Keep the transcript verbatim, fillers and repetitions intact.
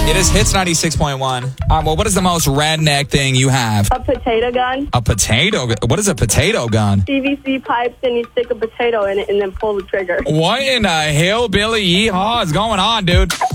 It is Hits ninety-six point one. Uh, well, what is the most redneck thing you have? A potato gun. A potato gun? What is a potato gun? P V C pipes, and you stick a potato in it and then pull the trigger. What in the hillbilly yeehaw is going on, dude?